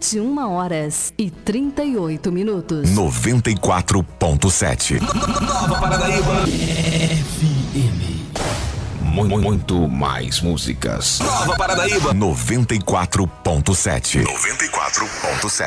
21h38. 94.7. Nova Paranaíba. FM. Muito mais músicas. Nova Paranaíba. 94.7. 94.7.